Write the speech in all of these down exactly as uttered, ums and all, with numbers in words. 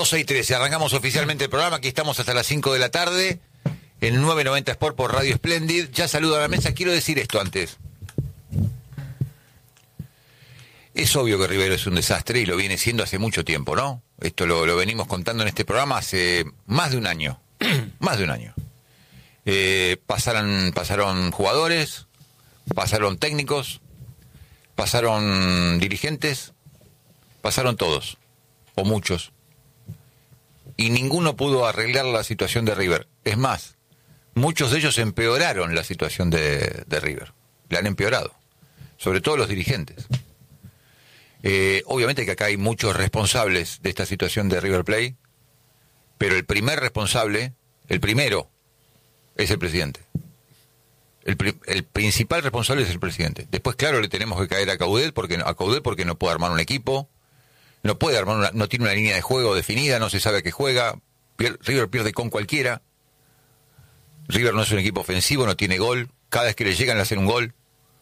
doce y trece, arrancamos oficialmente el programa, aquí estamos hasta las cinco de la tarde, en nueve noventa Sport por Radio Splendid. Ya saludo a la mesa, quiero decir esto antes. Es obvio que River es un desastre y lo viene siendo hace mucho tiempo, ¿no? Esto lo, lo venimos contando en este programa hace más de un año, más de un año. Eh, pasaron, pasaron jugadores, pasaron técnicos, pasaron dirigentes, pasaron todos, o muchos. Y ninguno pudo arreglar la situación de River. Es más, muchos de ellos empeoraron la situación de, de River. La han empeorado. Sobre todo los dirigentes. Eh, obviamente que acá hay muchos responsables de esta situación de River Plate, pero el primer responsable, el primero, es el presidente. El, pri- el principal responsable es el presidente. Después, claro, le tenemos que caer a Coudet porque, a Coudet porque no puede armar un equipo. No puede armar una, no tiene una línea de juego definida, no se sabe a qué juega. Pier, River pierde con cualquiera. River no es un equipo ofensivo, no tiene gol. Cada vez que le llegan le hacen un gol.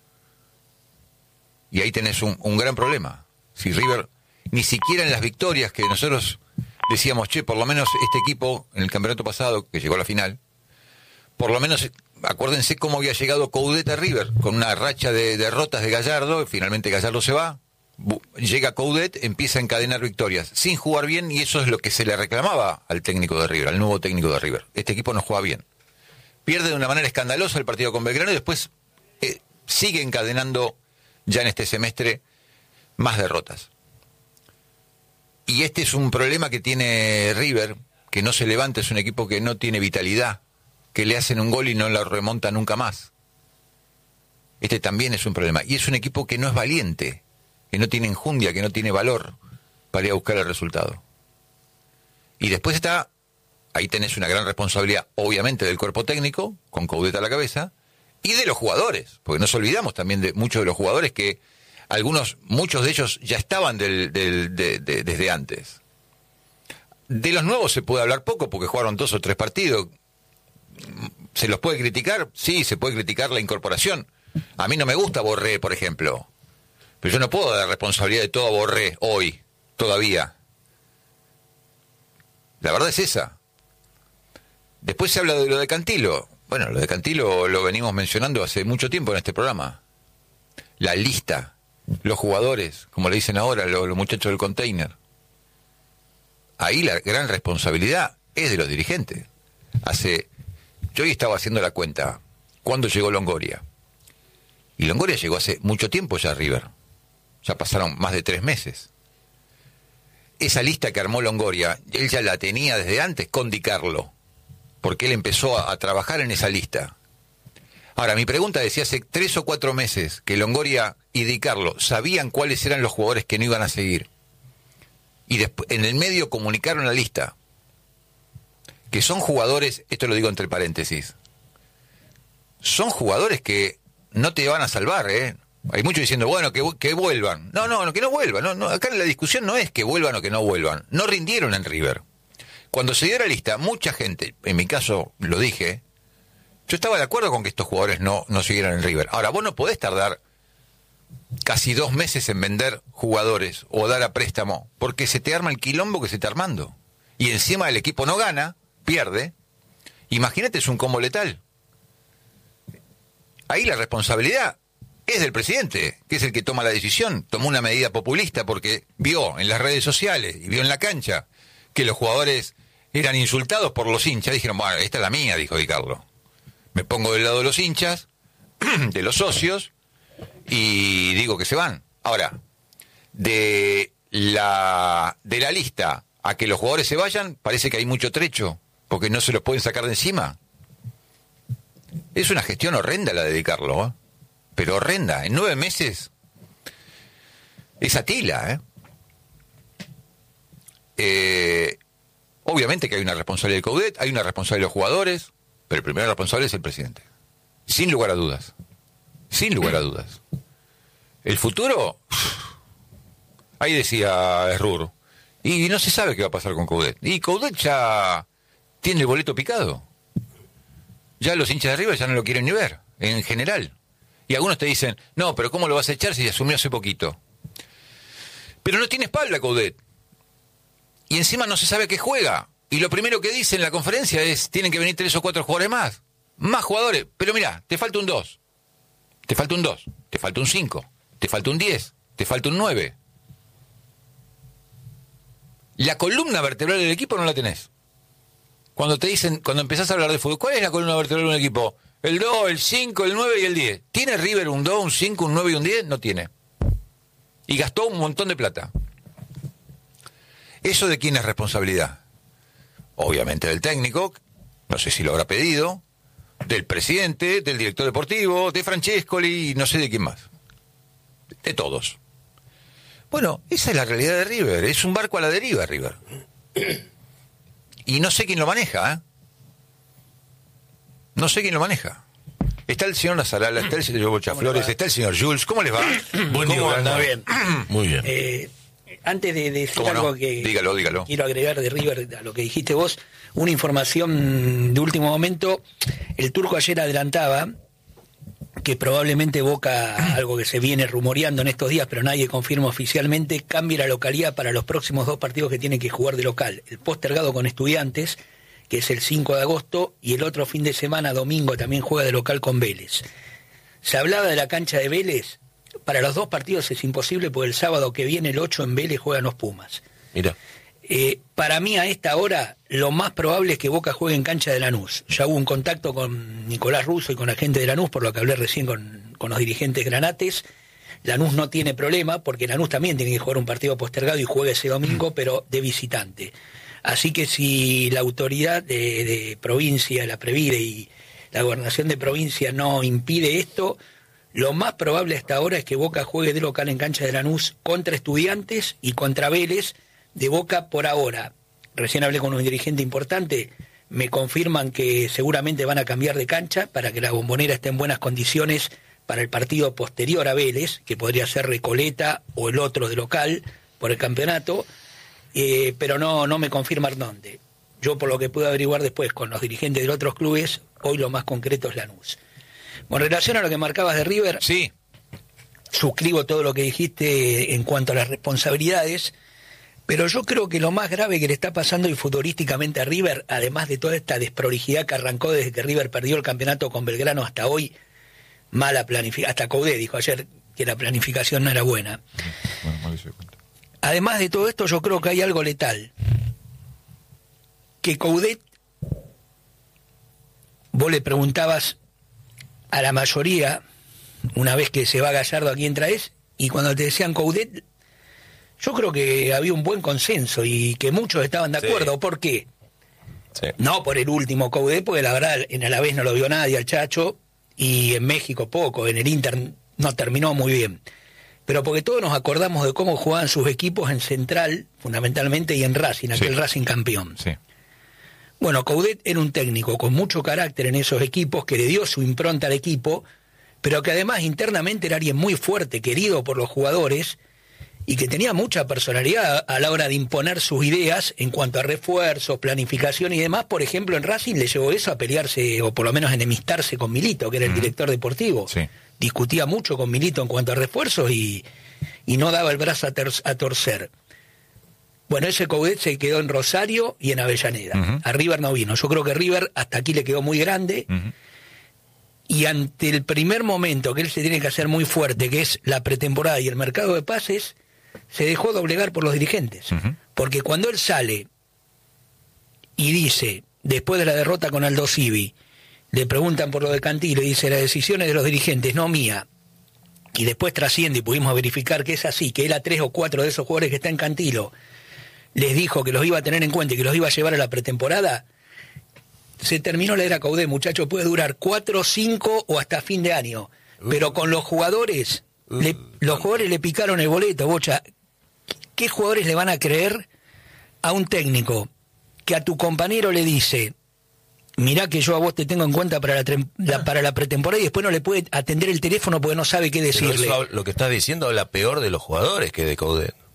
Y ahí tenés un, un gran problema. Si River, ni siquiera en las victorias que nosotros decíamos, che, por lo menos este equipo en el campeonato pasado, que llegó a la final, por lo menos, acuérdense cómo había llegado Coudet a River, con una racha de derrotas de Gallardo, y finalmente Gallardo se va. Llega Coudet, empieza a encadenar victorias, sin jugar bien, y eso es lo que se le reclamaba al técnico de River, al nuevo técnico de River. Este equipo no juega bien. Pierde de una manera escandalosa el partido con Belgrano y después eh, sigue encadenando ya en este semestre más derrotas. Y este es un problema que tiene River, que no se levanta, es un equipo que no tiene vitalidad, que le hacen un gol y no la remonta nunca más. Este también es un problema. Y es un equipo que no es valiente, que no tiene enjundia, que no tiene valor para ir a buscar el resultado. Y después está, ahí tenés una gran responsabilidad, obviamente, del cuerpo técnico, con Coudet a la cabeza, y de los jugadores, porque nos olvidamos también de muchos de los jugadores que algunos, muchos de ellos ya estaban del, del, de, de, desde antes. De los nuevos se puede hablar poco porque jugaron dos o tres partidos. ¿Se los puede criticar? Sí, se puede criticar la incorporación. A mí no me gusta Borré, por ejemplo. Pero yo no puedo dar responsabilidad de todo a Borré hoy, todavía. La verdad es esa. Después se habla de lo de Cantilo. Bueno, lo de Cantilo lo venimos mencionando hace mucho tiempo en este programa. La lista, los jugadores, como le dicen ahora los, los muchachos del container. Ahí la gran responsabilidad es de los dirigentes. Hace, yo hoy estaba haciendo la cuenta, ¿cuándo llegó Longoria? Y Longoria llegó hace mucho tiempo ya a River. Ya pasaron más de tres meses. Esa lista que armó Longoria, él ya la tenía desde antes con Di Carlo, porque él empezó a, a trabajar en esa lista. Ahora, mi pregunta decía, hace tres o cuatro meses que Longoria y Di Carlo sabían cuáles eran los jugadores que no iban a seguir. Y después, en el medio comunicaron la lista. Que son jugadores, esto lo digo entre paréntesis, son jugadores que no te van a salvar, ¿eh? Hay muchos diciendo, bueno, que, que vuelvan. No, no, no, que no vuelvan. No, no, acá la discusión no es que vuelvan o que no vuelvan. No rindieron en River. Cuando se dio la lista, mucha gente, en mi caso lo dije, yo estaba de acuerdo con que estos jugadores no, no siguieran en River. Ahora, vos no podés tardar casi dos meses en vender jugadores o dar a préstamo, porque se te arma el quilombo que se está armando. Y encima el equipo no gana, pierde. Imagínate, es un combo letal. Ahí la responsabilidad es del presidente, que es el que toma la decisión. Tomó una medida populista porque vio en las redes sociales y vio en la cancha que los jugadores eran insultados por los hinchas. Dijeron, bueno, esta es la mía, dijo Di Carlo. Me pongo del lado de los hinchas, de los socios, y digo que se van. Ahora, de la, de la lista a que los jugadores se vayan, parece que hay mucho trecho, porque no se los pueden sacar de encima. Es una gestión horrenda la de Di Carlo, ¿eh? Pero horrenda. En nueve meses es Atila, ¿eh? Eh, obviamente que hay una responsabilidad de Coudet, hay una responsabilidad de los jugadores, pero el primer responsable es el presidente. Sin lugar a dudas. Sin lugar a dudas. El futuro, ahí decía Rur, y no se sabe qué va a pasar con Coudet. Y Coudet ya tiene el boleto picado. Ya los hinchas de arriba ya no lo quieren ni ver, en general. Y algunos te dicen, no, pero ¿cómo lo vas a echar si asumió hace poquito? Pero no tiene espalda Coudet. y encima no se sabe qué juega. Y lo primero que dice en la conferencia es, tienen que venir tres o cuatro jugadores más. Más jugadores. Pero mira, te falta un dos. Te falta un dos. Te falta un cinco. Te falta un diez. Te falta un nueve. La columna vertebral del equipo no la tenés. Cuando te dicen, cuando empezás a hablar de fútbol, ¿cuál es la columna vertebral de un equipo? El dos, el cinco, el nueve y el diez. ¿Tiene River un dos, un cinco, un nueve y un diez? No tiene. Y gastó un montón de plata. ¿Eso de quién es responsabilidad? Obviamente del técnico, no sé si lo habrá pedido, del presidente, del director deportivo, de Francescoli y no sé de quién más. De todos. Bueno, esa es la realidad de River. Es un barco a la deriva, River. Y no sé quién lo maneja, ¿eh? No sé quién lo maneja. Está el señor Nazarala, está el señor Bocha Flores, está el señor Jules. ¿Cómo les va? Buen día, anda bien. Muy bien. Eh, antes de decir no? algo que dígalo, dígalo. quiero agregar de River a lo que dijiste vos, una información de último momento. El Turco ayer adelantaba que probablemente Boca, algo que se viene rumoreando en estos días, pero nadie confirma oficialmente, cambie la localidad para los próximos dos partidos que tiene que jugar de local. El postergado con Estudiantes, que es el cinco de agosto, y el otro fin de semana, domingo, también juega de local con Vélez. Se hablaba de la cancha de Vélez. Para los dos partidos es imposible, porque el sábado que viene, el ocho, en Vélez juegan los Pumas. Mira. Eh, para mí, a esta hora, lo más probable es que Boca juegue en cancha de Lanús. Ya hubo un contacto con Nicolás Russo y con la gente de Lanús, por lo que hablé recién con, con los dirigentes granates. Lanús no tiene problema, porque Lanús también tiene que jugar un partido postergado y juega ese domingo, pero de visitante. Así que si la autoridad de, de provincia, la Previde y la gobernación de provincia no impide esto, lo más probable hasta ahora es que Boca juegue de local en cancha de Lanús contra Estudiantes y contra Vélez. De Boca por ahora, recién hablé con un dirigente importante, me confirman que seguramente van a cambiar de cancha para que la Bombonera esté en buenas condiciones para el partido posterior a Vélez, que podría ser Recoleta o el otro de local por el campeonato, eh, pero no, no me confirman dónde. Yo, por lo que pude averiguar después con los dirigentes de otros clubes, hoy lo más concreto es Lanús. Con relación a lo que marcabas de River, sí, suscribo todo lo que dijiste en cuanto a las responsabilidades. Pero yo creo que lo más grave que le está pasando y futbolísticamente a River, además de toda esta desprolijidad que arrancó desde que River perdió el campeonato con Belgrano hasta hoy, mala planificación, hasta Coudet dijo ayer que la planificación no era buena. Bueno, mal se cuenta. Además de todo esto, yo creo que hay algo letal. Que Coudet, vos le preguntabas a la mayoría, una vez que se va Gallardo, ¿a quién traes? Y cuando te decían Coudet, yo creo que había un buen consenso y que muchos estaban de acuerdo. Sí. ¿Por qué? Sí. No por el último Coudet, porque la verdad en Alavés no lo vio nadie al Chacho, y en México poco, en el Inter no terminó muy bien. Pero porque todos nos acordamos de cómo jugaban sus equipos en Central, fundamentalmente, y en Racing, aquel sí. Racing campeón. Sí. Bueno, Coudet era un técnico con mucho carácter en esos equipos, que le dio su impronta al equipo, pero que además internamente era alguien muy fuerte, querido por los jugadores, y que tenía mucha personalidad a la hora de imponer sus ideas en cuanto a refuerzos, planificación y demás. Por ejemplo, en Racing le llevó eso a pelearse, o por lo menos enemistarse con Milito, que era el mm. director deportivo. Sí. Discutía mucho con Milito en cuanto a refuerzos y, y no daba el brazo a, ter, a torcer. Bueno, ese Coudet se quedó en Rosario y en Avellaneda. Uh-huh. A River no vino. Yo creo que River hasta aquí le quedó muy grande. Uh-huh. Y ante el primer momento que él se tiene que hacer muy fuerte, que es la pretemporada y el mercado de pases, se dejó doblegar por los dirigentes. Uh-huh. Porque cuando él sale y dice, después de la derrota con Aldo Civi, le preguntan por lo de Cantilo y dice, las decisiones de los dirigentes, no mía. Y después trasciende y pudimos verificar que es así, que él a tres o cuatro de esos jugadores que está en Cantilo les dijo que los iba a tener en cuenta y que los iba a llevar a la pretemporada. Se terminó la era Coudet, muchacho, puede durar cuatro, cinco o hasta fin de año. Uh. Pero con los jugadores, uh. le, los jugadores le picaron el boleto, Bocha. ¿Qué jugadores le van a creer a un técnico que a tu compañero le dice, mirá que yo a vos te tengo en cuenta para la, la, para la pretemporada, y después no le puede atender el teléfono porque no sabe qué decirle? Pero eso, lo que estás diciendo, habla peor de los jugadores que de Coudet.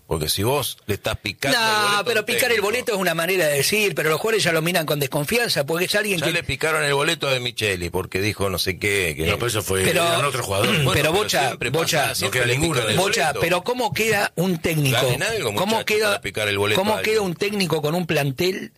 Porque si vos le estás picando no, el boleto pero picar el boleto es una manera de decir, pero los jugadores ya lo miran con desconfianza, porque es alguien ya que... le picaron el boleto de Micheli, porque dijo no sé qué. Que no, pero eso fue pero, eran otro jugador. Pero, bueno, pero Bocha, siempre Bocha, pasa, siempre no queda le ninguno pican el Bocha, boleto. pero ¿cómo queda un técnico? Ganen algo, ¿Cómo muchachos, queda, para picar el boleto a ¿cómo alguien? queda un técnico con un plantel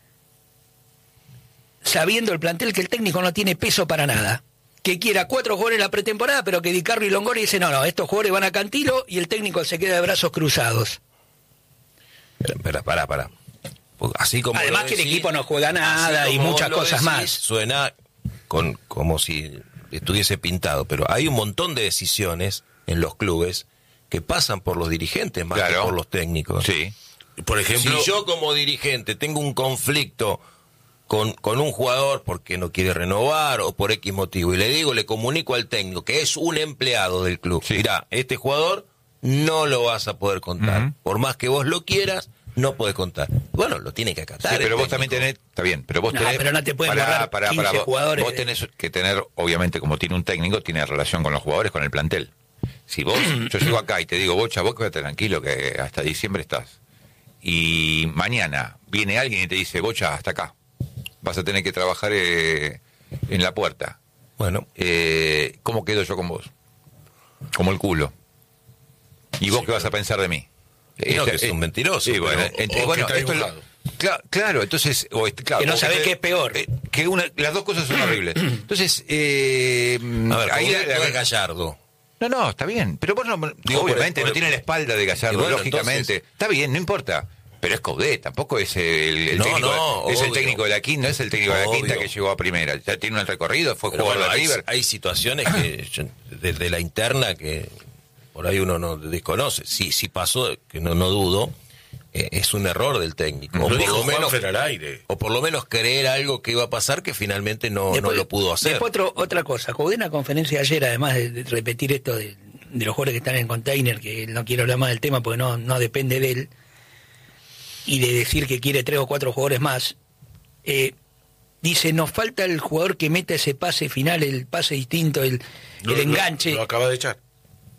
sabiendo el plantel que el técnico no tiene peso para nada? Que quiera cuatro jugadores en la pretemporada, pero que Di Carlo y Longoria dicen, no, no, estos jugadores van a Cantilo y el técnico se queda de brazos cruzados. Espera, pará, pará. Así como Además lo que el decís, equipo no juega nada así y como muchas vos lo cosas decís, más. Suena con como si estuviese pintado, pero hay un montón de decisiones en los clubes que pasan por los dirigentes más Claro. que por los técnicos. Sí. Por ejemplo, Si yo como dirigente tengo un conflicto con, con un jugador porque no quiere renovar o por X motivo, y le digo, le comunico al técnico que es un empleado del club, Sí. mirá, este jugador no lo vas a poder contar. Ujú. Por más que vos lo quieras, no podés contar. Bueno, lo tiene que acatar. Sí, el pero vos técnico. también tenés, está bien, pero vos No, tenés... pero no te pueden pará, borrar pará, quince pará, vos- jugadores Vos de- tenés que tener, obviamente, como tiene un técnico, tiene relación con los jugadores, con el plantel. Si vos, yo llego acá y te digo, Bocha, vos quédate tranquilo que hasta diciembre estás. Y mañana viene alguien y te dice, Bocha, hasta acá. Vas a tener que trabajar eh, en la puerta. Bueno, Eh, ¿Cómo quedo yo con vos? Como el culo. ¿Y vos Sí, qué vas a pensar de mí? Y no, Este, que es un eh, mentiroso, Sí, bueno, pero- ent- o que bueno, está esto es lo- dibujado. cla- claro, entonces... o este- claro, Que no vos sabés te- qué es peor. eh, que una, las dos cosas son horribles. Entonces, eh, a ver, ahí ahí la- la- es Gallardo. no, no, está bien. Pero vos no, digo, por- obviamente por- no tiene la espalda de Gallardo, Y bueno, lógicamente. entonces- Está bien, no importa. Pero es Coudet, tampoco es el, el No, técnico, no, es el obvio. técnico de la quinta, no es el técnico de la quinta Obvio. que llegó a primera. Ya tiene un recorrido, fue Pero jugador bueno, de hay, River. hay situaciones que yo- desde la interna que por ahí uno no desconoce. Si, si pasó, que no, no dudo, eh, es un error del técnico. O lo por, dijo lo menos, Juanfer al aire. o por lo menos creer algo que iba a pasar que finalmente no, no Después- lo pudo hacer. Después otro, otra cosa, Coudet en la conferencia de ayer, además de, de repetir esto de, de los jugadores que están en el container, que él no quiero hablar más del tema porque no, no depende de él, y de decir que quiere tres o cuatro jugadores más, eh, dice, nos falta el jugador que meta ese pase final, el pase distinto, el, Lo- el lo- enganche. Lo, acaba de echar.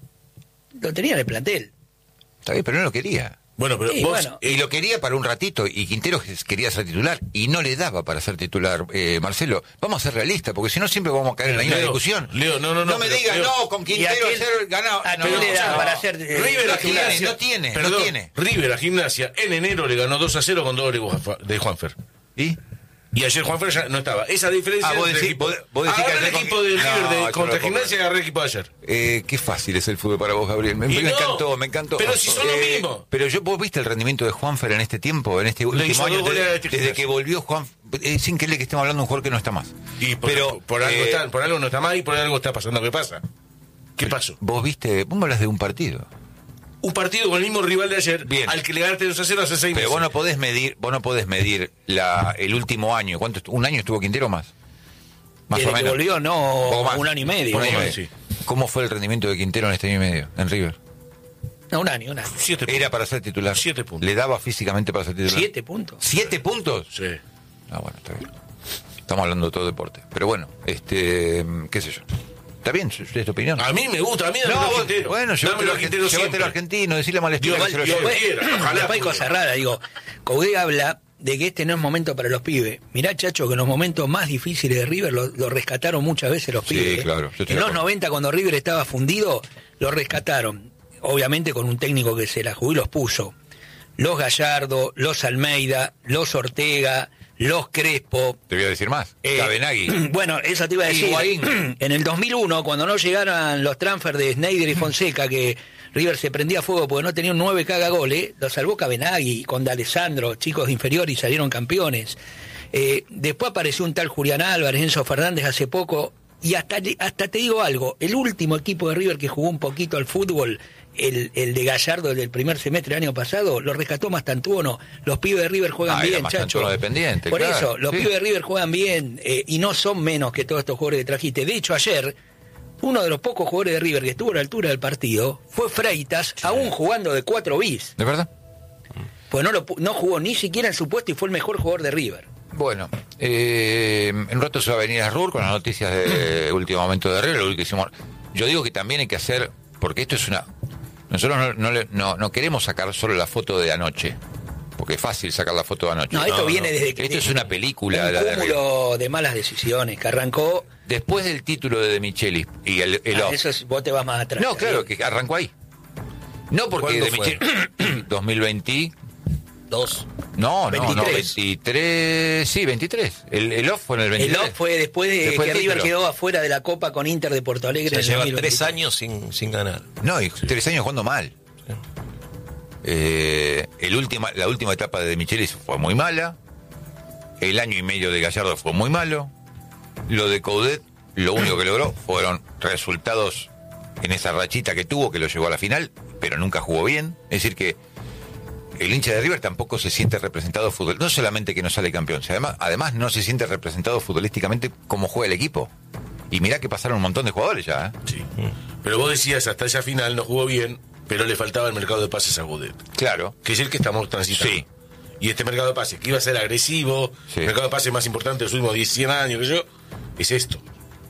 Lo tenía en el plantel. Está bien, pero no lo quería. Bueno, pero Sí, vos... bueno. Y lo quería para un ratito, y Quintero quería ser titular, y no le daba para ser titular, eh, Marcelo. Vamos a ser realistas, porque si no siempre vamos a caer en la misma Leo, discusión. Leo, no, no, no, me pero, digas, Leo. no, con ¿Y Quintero a quién- ayer ganaba. a No, quién le no, da no. para hacer, eh, River no a tiene, Gimnasia, no tiene, no perdón, tiene. River a Gimnasia en enero le ganó dos a cero con doble de Juanfer. ¿Y? Y ayer Juanfer ya no estaba. Esa diferencia Ah, vos entre decís- equipo- vos- vos decís que agarra el ayer con- equipo de River No, de- yo no contra lo puedo Gimnasia y agarra el equipo de ayer. Eh, qué fácil es el fútbol para vos, Gabriel. Me, Y me no, encantó, me encantó. pero si son lo mismo. Pero yo, vos viste el rendimiento de Juanfer en este tiempo, en este Le último hizo año, dos goles desde, a este desde Gimnasia. que volvió Juan. Es increíble que estemos hablando de un jugador que no está más. Y por, pero por, por algo eh, está, por algo no está mal y por algo está pasando. ¿Qué pasa? ¿Qué pasó? Vos viste, vos me hablas de un partido. Un partido con el mismo rival de ayer, Bien. al que le ganaste dos a cero hace seis Pero meses. vos no podés medir, vos no podés medir la, el último año. ¿Cuánto? estu- ¿Un año estuvo Quintero más? Más Desde o que menos. volvió, no, O más. un año y medio. Un año y más, medio. sí. ¿Cómo fue el rendimiento de Quintero en este año y medio en River? No, un año, un año. Siete Era puntos. para ser titular. Siete puntos. ¿Le daba físicamente para ser titular? Siete puntos. ¿Siete puntos? Sí. Ah, bueno, está bien. Estamos hablando de todo deporte. Pero bueno, este, qué sé yo. Está bien, es es tu opinión. A mí me gusta, a mí No, dámelo a vos- Quintero. bueno, Dámelo llévatelo, a a Quintero llévatelo siempre. argentino, decirle a Malespina Dios, que se lo Dios, lleve. quiera, ojalá Después hay pudiera. cosas raras, digo, Coudet habla de que este no es momento para los pibes. Mirá, Chacho, que en los momentos más difíciles de River lo, lo rescataron muchas veces los Sí, pibes. ¿eh? claro, yo estoy En de los acuerdo. noventa, cuando River estaba fundido, lo rescataron. Obviamente con un técnico que se la jugó y los puso. Los Gallardo, los Almeida, los Ortega, los Crespo. Te voy a decir más. Eh, Cabenagui. Bueno, eso te iba a decir. Higuaín. En el dos mil uno, cuando no llegaran los transfers de Sneijder y Fonseca, que River se prendía a fuego porque no tenía un nueve cagagoles, lo salvó Cabenagui con D'Alessandro, chicos de inferior, y salieron campeones. Eh, después apareció un tal Julián Álvarez, Enzo Fernández hace poco, y hasta, hasta te digo algo, el último equipo de River que jugó un poquito al fútbol, el, el de Gallardo del primer semestre del año pasado, lo rescató Mastantuono. Los pibes de River juegan Ah, era bien, Mastantuono Chacho. dependiente, Por claro, eso, los sí. pibes de River juegan bien eh, y no son menos que todos estos jugadores que trajiste. De hecho, ayer, uno de los pocos jugadores de River que estuvo a la altura del partido fue Freitas, aún jugando de cuatro bis. ¿De verdad? Pues no, lo, pu- no jugó ni siquiera en su puesto y fue el mejor jugador de River. Bueno, eh, en un rato se va a venir a Rur con las noticias de último momento de River, lo que hicimos. Yo digo que también hay que hacer, porque esto es una... Nosotros no, no, le- no, no queremos sacar solo la foto de anoche, porque es fácil sacar la foto de anoche. No, esto No, viene no. desde que... Esto es una película. Un la de River. cúmulo de malas decisiones que arrancó... Después del título de De Michelis y el, el Ah, off. eso es- vos te vas más atrás. No, claro, que arrancó ahí. No porque ¿Cuándo De fue? Michelis... dos mil veinte... Dos. No, no, no, veintitrés. veintitrés... Sí, veintitrés. El, el off fue en el El veintitrés. off fue después de Después que del River título. quedó afuera de la Copa con Inter de Porto Alegre. Se en el lleva dos mil tres veintitrés. años sin, sin ganar. No, y tres años jugando mal. Eh, el última, la última etapa de De Michelis fue muy mala. El año y medio de Gallardo fue muy malo. Lo de Coudet, lo único que logró fueron resultados en esa rachita que tuvo, que lo llevó a la final, pero nunca jugó bien. Es decir que el hincha de River tampoco se siente representado futbolísticamente. No solamente que no sale campeón, sino además, además no se siente representado futbolísticamente como juega el equipo. Y mirá que pasaron un montón de jugadores ya, ¿eh? Sí. Pero vos decías, hasta esa final no jugó bien, pero le faltaba el mercado de pases a Coudet, Claro. que es el que estamos transitando. Sí. Y este mercado de pases, que iba a ser agresivo, Sí. el mercado de pases más importante de los últimos diez, cien años, que yo, es esto.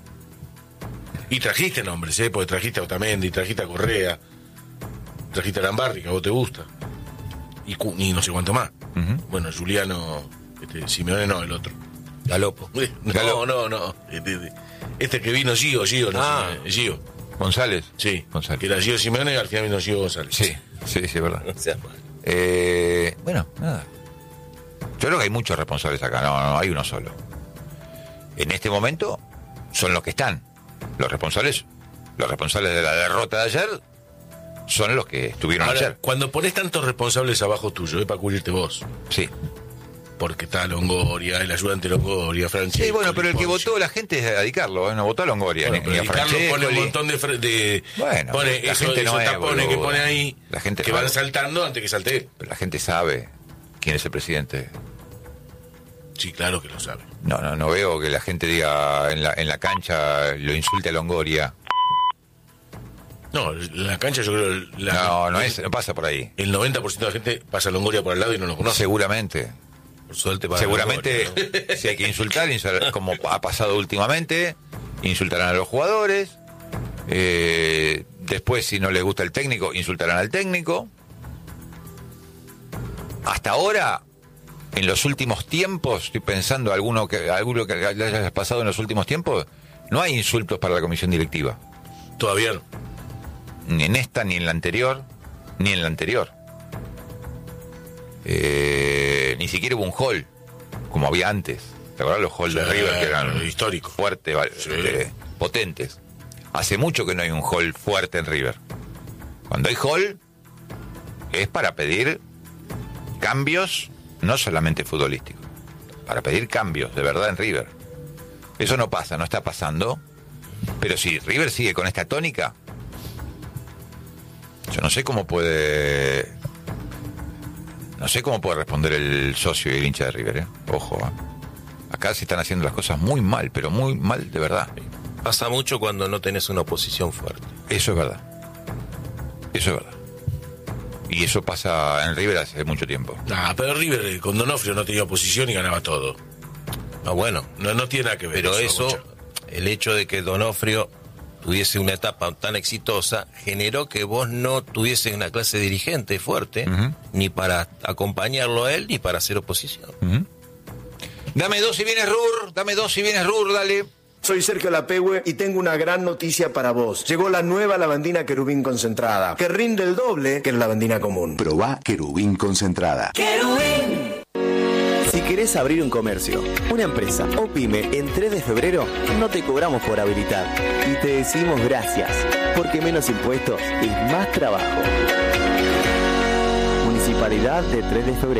Y trajiste nombres, ¿eh? Porque trajiste a Otamendi, trajiste a Correa, trajiste a Lambarri, que a vos te gusta. Y, cu- y no sé cuánto más. Ujú. Bueno, Juliano, este, Simeone no, el otro. Galopo. Eh, No, Galo- no, no. Este, este que vino Gio, Gio, no Ah. sé, Gio. González. Sí, González. que era Gio Simeone y al final vino Gio González. Sí, sí, sí, es verdad. No seas mal. Eh, bueno, nada. Yo creo que hay muchos responsables acá, no, no, hay uno solo. En este momento son los que están. Los responsables, los responsables de la derrota de ayer son los que estuvieron Ahora, ayer. cuando pones tantos responsables abajo tuyo, es para cubrirte vos. Sí. Porque está Longoria, el ayudante Longoria, Francesco. Sí, bueno, pero el que Poncio. votó la gente es a dedicarlo, ¿eh? No votó a Longoria, Bueno, ni, ni pero a Di Carlo Francesco, pone un ni- montón de, fre- de Bueno, pone la eso, gente no esos es tapones que boluda. pone ahí, La gente que no van es. saltando antes que salte él. Pero la gente sabe quién es el presidente. Sí, claro que lo sabe. No, no, no veo que la gente diga en la, en la cancha lo insulte a Longoria. No, la cancha yo creo la, No, no el, es, no pasa por ahí. el noventa por ciento de la gente pasa Longoria por al lado y no lo conoce. Seguramente. Por suerte para Seguramente, Longoria, ¿no? si hay que insultar, insul- como ha pasado últimamente, insultarán a los jugadores. Eh, después, si no les gusta el técnico, insultarán al técnico. Hasta ahora, en los últimos tiempos, estoy pensando alguno que alguno que le haya pasado en los últimos tiempos, no hay insultos para la comisión directiva. Todavía no. Ni en esta, ni en la anterior, ni en la anterior. Eh, ni siquiera hubo un hall, como había antes. ¿Te acuerdas los halls de Sí, River que eran histórico. fuertes, val- Sí. eh, potentes? Hace mucho que no hay un hall fuerte en River. Cuando hay hall, es para pedir cambios, no solamente futbolísticos, para pedir cambios de verdad en River. Eso no pasa, no está pasando. Pero si River sigue con esta tónica, yo no sé cómo puede. No sé cómo puede responder el socio y el hincha de River, ¿eh? Ojo, ¿eh? Acá se están haciendo las cosas muy mal, pero muy mal de verdad. Pasa mucho cuando no tenés una oposición fuerte. Eso es verdad. Eso es verdad. Y eso pasa en River hace mucho tiempo. Nah, pero River eh, con Donofrio no tenía oposición y ganaba todo. No, bueno, No, no tiene nada que ver. pero eso, Bocha. el hecho de que Donofrio tuviese una etapa tan exitosa, generó que vos no tuvieses una clase dirigente fuerte, Ujú. ni para acompañarlo a él, ni para hacer oposición. Ujú. Dame dos si vienes Rur, dame dos si vienes Rur, dale. Soy Sergio Lapehue y tengo una gran noticia para vos. Llegó la nueva lavandina querubín concentrada, que rinde el doble que la lavandina común. Probá querubín concentrada. Si querés abrir un comercio, una empresa o pyme en tres de febrero, no te cobramos por habilitar. Y te decimos gracias, porque menos impuestos es más trabajo. Municipalidad de tres de febrero.